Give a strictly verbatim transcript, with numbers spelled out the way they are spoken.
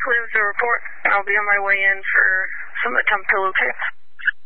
concludes the report. I'll be on my way in for some of the Tom pillow kits.